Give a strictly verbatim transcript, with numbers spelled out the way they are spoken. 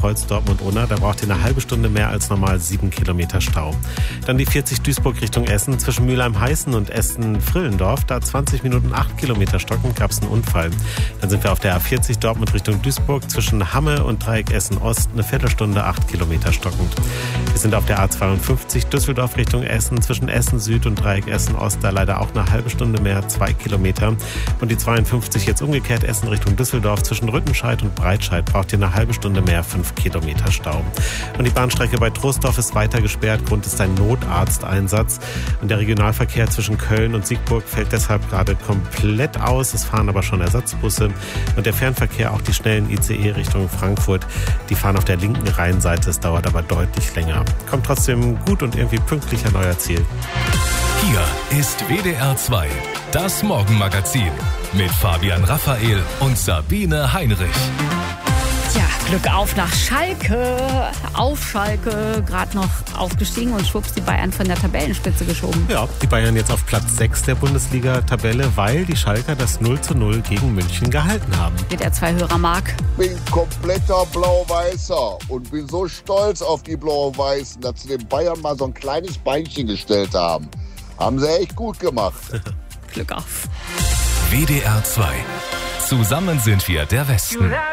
Kreuz Dortmund-Unna. Da braucht ihr eine halbe Stunde mehr als normal, sieben Kilometer Stau. Dann die vierzig Duisburg Richtung Essen. Zwischen Mülheim-Heißen und Essen-Frillendorf, da zwanzig Minuten, acht Kilometer stocken, gab es einen Unfall. Dann sind wir auf der A vierzig Dortmund Richtung Duisburg. Zwischen Hamme und Dreieck Essen-Ost eine Viertelstunde, acht Kilometer stockend. Wir sind auf der A zweiundfünfzig Düsseldorf Richtung Essen. Zwischen Essen Süd und Dreieck Essen-Ost, da leider auch eine halbe Stunde mehr, zwei Kilometer. Und die zweiundfünfzig jetzt umgekehrt, Essen Richtung Düsseldorf. Zwischen Rüttenscheid und Breitscheid braucht ihr eine halbe Stunde mehr, fünf Kilometer Stau. Und die Bahnstrecke bei Troisdorf ist weiter gesperrt. Grund ist ein Notarzteinsatz. Und der Regionalverkehr zwischen Köln und Siegburg fällt deshalb gerade komplett aus. Es fahren aber schon Ersatzbusse. Und der Fernverkehr, auch die schnellen I C E Richtung Frankfurt, die fahren auf der linken Rheinseite. Es dauert aber deutlich länger. Kommt trotzdem gut und irgendwie pünktlich an euer Ziel. Hier ist W D R zwei, das Morgenmagazin mit Fabian Raphael und Sabine Heinrich. Tja, Glück auf nach Schalke. Auf Schalke, gerade noch aufgestiegen und schwupps die Bayern von der Tabellenspitze geschoben. Ja, die Bayern jetzt auf Platz sechs der Bundesliga-Tabelle, weil die Schalker das null zu null gegen München gehalten haben. Mit der Zwei-Hörer Mark. Bin kompletter Blau-Weißer und bin so stolz auf die Blau-Weißen, dass sie den Bayern mal so ein kleines Beinchen gestellt haben. Haben sie echt gut gemacht. Glück auf. W D R zwei. Zusammen sind wir der Westen.